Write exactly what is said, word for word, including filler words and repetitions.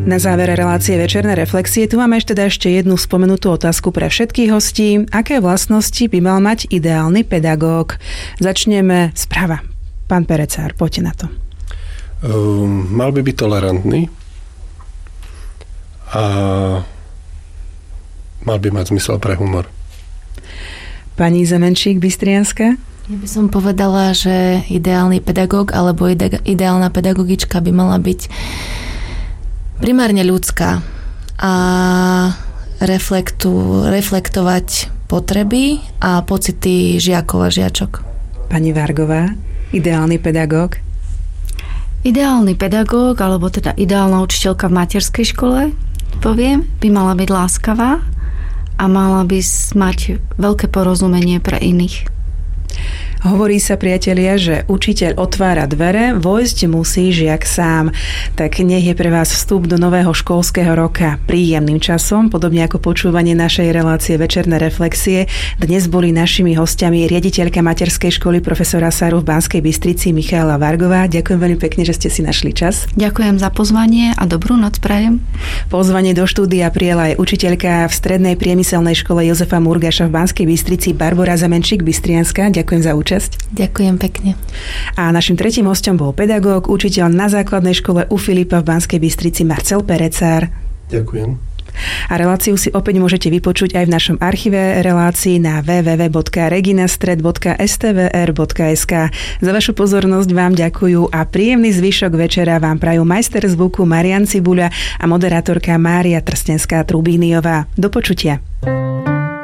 Na závere relácie Večerné reflexie tu máme ešte teda ešte jednu spomenutú otázku pre všetkých hostí. Aké vlastnosti by mal mať ideálny pedagóg? Začneme správa. Pán Perecár, poďte na to. Um, mal by byť tolerantný a mal by mať zmysel pre humor. Pani Zemenčík, Bystrianska? Ja by som povedala, že ideálny pedagóg alebo ide- ideálna pedagogička by mala byť primárne ľudská a reflektu, reflektovať potreby a pocity žiakov a žiačok. Pani Vargová, ideálny pedagóg? Ideálny pedagóg, alebo teda ideálna učiteľka v materskej škole, poviem, by mala byť láskavá a mala by mať veľké porozumenie pre iných. Hovorí sa, priatelia, že učiteľ otvára dvere, vojsť musí žiak sám. Tak nech je pre vás vstup do nového školského roka príjemným časom, podobne ako počúvanie našej relácie Večerné reflexie. Dnes boli našimi hostiami riaditeľka materskej školy profesora Saru v Banskej Bystrici Michaela Vargová. Ďakujem veľmi pekne, že ste si našli čas. Ďakujem za pozvanie a dobrú noc prajem. Pozvanie do štúdia prijala aj učiteľka v Strednej priemyselnej škole Jozefa Murgaša v Banskej Bystrici Barbora Zemenčík, Bystrianska. Ďakujem za účasť. Ďakujem pekne. A našim tretím hosťom bol pedagóg, učiteľ na základnej škole u Filipa v Banskej Bystrici Marcel Perecár. Ďakujem. A reláciu si opäť môžete vypočuť aj v našom archíve relácií na w w w bodka reginastred bodka s t v r bodka s k. Za vašu pozornosť vám ďakujú a príjemný zvyšok večera vám prajú majster zvuku Marian Cibuľa a moderátorka Mária Trstenská-Trubíniová. Do počutia.